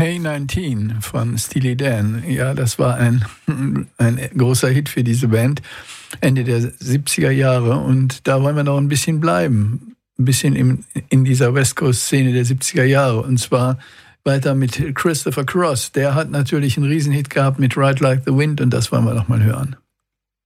Hey 19 von Steely Dan. Ja, das war ein großer Hit für diese Band Ende der 70er Jahre. Und da wollen wir noch ein bisschen bleiben. Ein bisschen in dieser West Coast-Szene der 70er Jahre. Und zwar weiter mit Christopher Cross. Der hat natürlich einen Riesenhit gehabt mit Ride Like the Wind. Und das wollen wir noch mal hören.